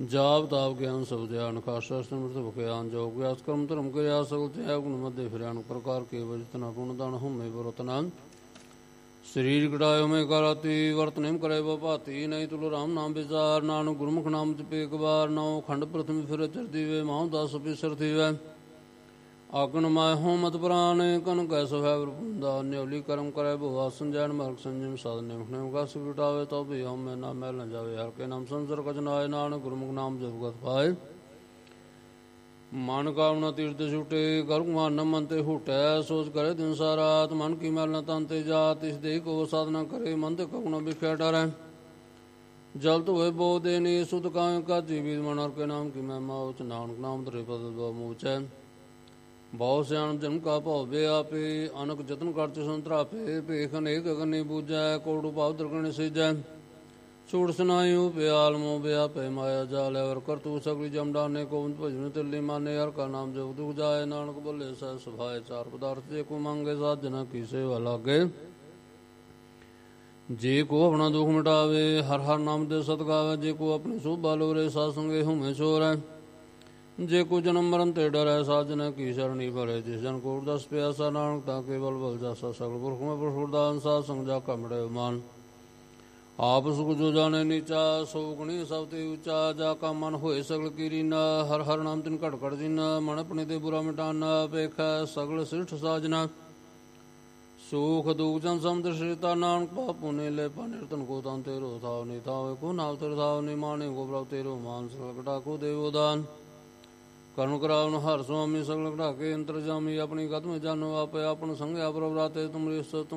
ਜਾਪ ਤਾਪ ਗਿਆਨ ਸਭ ਧਿਆਨ ਖਾਸਾ ਸਿਮਰਤ ਭੁਖਿਆਨ ਜੋ ਗਿਆਸ ਕਰਮ ਧਰਮ ਕਿਰਿਆ ਸਗਲ ਤੇ ਗੁਣ ਮਧੇ ਫਿਰਿਆਨ ਪ੍ਰਕਾਰ ਕੇ ਵਜਤਨਾ ਗੁਣ ਦਾਨ ਹੁਮੇ ਵਰਤਨਾ ਸਰੀਰ ਕਟਾਇਓ ਮੈਂ ਕਰਾਤੀ ਵਰਤ ਨਿਮ ਕਰੇ ਭਾਤੀ ਨਹੀਂ ਤੁਲ ਰਾਮ ਨਾਮ ਵਿਚਾਰ ਨਾਨਕ ਗੁਰਮੁਖ ਨਾਮ ਜਪੇ ਇੱਕ ਵਾਰ ਨੌ ਖੰਡ ਪ੍ਰਥਮ ਫਿਰ ਚਰਦੀ ਵੇ ਮਾਉ 10 ਪਿਸਰ ਥੀਵੈ ਆਗਨ ਮਾਇ ਹੋ ਮਤ ਪ੍ਰਾਨ ਕਨ ਕੈ ਸੋਹੈ ਵਰਪੁੰਦਾ ਨਿਉਲੀ ਕਰਮ ਕਰੇ ਭੁਆ ਸੰਜੈਨ ਮਰਗ ਸੰਜਮ ਸਾਧਨੇ ਹੁਣੇ ਗਸ ਵਿਟਾਵੇ ਤੋ ਵੀ ਹਉ ਨਾ ਮੈਲ ਨ ਜਾਵੇ ਹਰ ਕੇ ਨਾਮ ਸੰਸਰ ਕਜ ਨਾਏ ਨਾਨਕ ਗੁਰਮੁਖ ਨਾਮ ਜਪਗਤ ਪਾਏ ਮਨ ਕਾਮਨਾ ਤੀਰਥ ਛੁਟੇ ਕਰ ਮਾਨ ਮਨ ਤੇ ਹੁਟੈ ਸੋਚ ਕਰੇ ਦਿਨ ਸਾਰਾਤ ਮਨ ਕੀ ਮੈਲ ਨ ਤਨ ਤੇ ਜਾਤ ਇਸ ਦੇ ਕੋ ਸਾਧਨਾ ਕਰੇ ਮਨ ਤੇ ਕਉ ਨ ਵਿਖਿਆ ਡਰੈ ਜਲ ਧੋਏ ਬੋ ਦੇਨੀ ਸੁਧ ਕਾਇ ਕਾ ਜੀਵਿਤ ਮਨ ਹਰ ਕੇ ਨਾਮ ਕੀ ਮਹਿਮਾ ਉਚ ਨਾਨਕ ਨਾਮ ਤਰੇ ਪਦ ਦੋ ਮੂਚੈ ਬਹੁ ਸਿਆਣ ਜਨ ਕਾ ਭਉ ਆਪੇ ਅਨਕ ਜਤਨ ਕਰਚ ਸੰਤਰਾਪੇ ਭੇਖ ਅਨੇਕ ਅਗਨੀ ਬੂਝੈ ਕੋੜੂ ਭਾਵ ਦਰਗਣ ਸਿਜੈ ਛੂੜ ਸੁਨਾਇਓ ਪਿਆਲ ਮੋ ਵਿਆਪੈ ਮਾਇਆ ਜਾਲ ਵਰ ਕਰਤੂ ਸਗਲੀ ਜਮਡਾਨੇ ਗੋਬਿੰਦ ਭਜਨ ਤਿੱਲੀ ਮਾਨੇ ਹਰ ਕਾ ਨਾਮ ਜਪ ਦੁਖ ਜਾਏ ਨਾਨਕ ਬੋਲੇ ਸਹਿ ਸੁਭਾਏ ਚਾਰ ਪਦਾਰਥ ਜੇ ਕੋ ਮੰਗੇ ਸਾਜਨਾ ਕੀ ਸੇਵਾ ਲਾਗੇ ਜੇ ਕੋ ਆਪਣਾ ਦੁਖ ਮਿਟਾਵੇ ਹਰ ਹਰ ਨਾਮ ਦੇ ਸਤਿਗਾਵੇ ਜੇ ਕੋ ਆਪਣੀ ਸੋਭਾ ਲੋਰੇ ਸਾਧ ਸੰਗੇ ਹੁਮੇ ਛੋਰੈ ਜੇ ਕੋ ਜਨਮ ਮਰਨ ਤੇ ਡਰੈ ਸਾਜਨ ਕੀ ਸ਼ਰਣੀ ਭਰੇ ਜਿਸ ਜਨ ਕੋ ਦਸ ਪਿਆਸਾ ਨਾਨਕ ਤਾਂ ਕੇਵਲ ਬਲ ਜਾਸਾ ਸਗਲ ਪੁਰਖ ਮੈਂ ਪ੍ਰਸੁਰਦਾਨ ਸਾਧ ਸੰਗ ਜਾ ਕਾ ਮਿਟੇ ਮਾਨ ਆਪ ਸੁਖ ਜੋ ਜਾਣੇ ਨੀਚਾ ਸੋ ਗੁਣੀ ਸਭ ਤੇ ਉੱਚਾ ਜਾ ਕਾ ਮਨ ਹੋਏ ਸਗਲ ਕੀਰੀਨਾ ਹਰ ਹਰ ਨਾਮ ਤਿਨ ਘਟ ਘਟ ਜਿਨਾ ਮਨ ਆਪਣੇ ਤੇ ਬੁਰਾ ਮਿਟਾਨਾ ਵੇਖੈ ਸਗਲ ਸਿਰਠ ਸਾਜਨਾ ਸੁਖ ਦੁਖ ਜਨ ਸਮੁੰਦਰ ਸ਼੍ਰੀਤਾ ਨਾਨਕ ਪਾਪ ਪੁਨੇ ਲੈ ਪਾਨਿਰਤਨ ਕੋ ਤਾਂ ਤੇਰੋ ਥਾਵ ਨੀ ਥਾਵੇ ਕੋ ਨਾਮ ਤੇਰ ਥਾਵ ਨੀ ਮਾਣੇ ਕੋ ਪ੍ਰਭ ਤੇਰੋ ਮਾਨ ਸਗਟਾ ਕੋ ਦੇਵੋ ਦਾਨ ਕਰਨ ਕਰਾਵਨ ਹਰ ਸੁਆਮੀ ਸਗਲ ਘਟਾ ਕੇ ਅੰਤਰ ਜਾਮੀ ਆਪਣੀ ਕਦਮ ਜਾਨੋ ਆਪੇ ਆਪਨ ਸੰਗਿਆ ਪ੍ਰਭ ਰਾਤੇ ਤੁਮਰੀ